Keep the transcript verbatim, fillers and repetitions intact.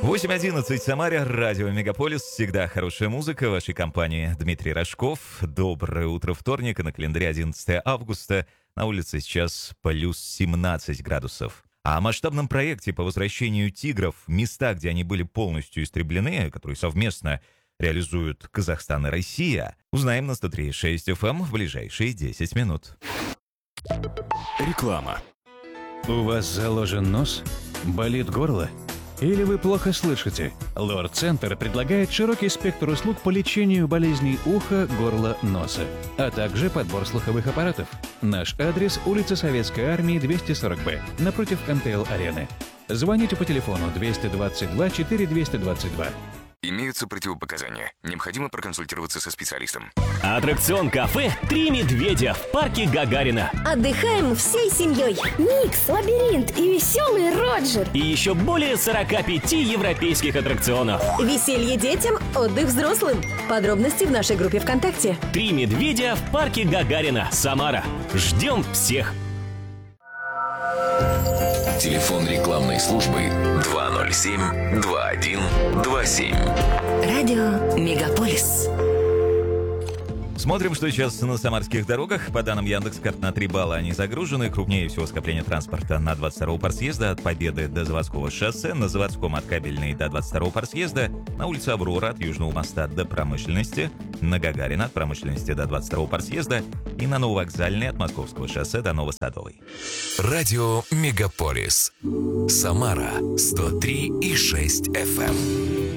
восемь одиннадцать в Самаре, радио Мегаполис. Всегда хорошая музыка. В вашей компании Дмитрий Рожков. Доброе утро вторника. На календаре одиннадцатое августа. На улице сейчас плюс семнадцать градусов. О масштабном проекте по возвращению тигров в места, где они были полностью истреблены, который совместно реализуют Казахстан и Россия, узнаем на сто три и шесть эф эм в ближайшие десять минут. Реклама. У вас заложен нос? Болит горло? Или вы плохо слышите? Лор Центр предлагает широкий спектр услуг по лечению болезней уха, горла, носа, а также подбор слуховых аппаратов. Наш адрес – улица Советской Армии, двести сорок бэ, напротив эн тэ эл-арены. Звоните по телефону двести двадцать два четыре двести двадцать два. Имеются противопоказания. Необходимо проконсультироваться со специалистом. Аттракцион кафе «Три медведя» в парке Гагарина. Отдыхаем всей семьей. Микс, лабиринт и веселый Роджер. И еще более сорока пяти европейских аттракционов. Веселье детям, отдых взрослым. Подробности в нашей группе ВКонтакте. «Три медведя» в парке Гагарина, Самара. Ждем всех. Телефон рекламной службы два ноль семь два один два семь. Радио Мегаполис. Смотрим, что сейчас на самарских дорогах. По данным Яндекс.Карт, на три балла они загружены. Крупнее всего скопление транспорта на двадцать втором парсъезда от Победы до Заводского шоссе, на Заводском от Кабельной до двадцать второго парсъезда, на улице Аврора от Южного моста до Промышленности, на Гагарина от Промышленности до двадцать второго парсъезда и на Нововокзальной от Московского шоссе до Новосадовой. Радио Мегаполис. Самара сто три и шесть эф эм.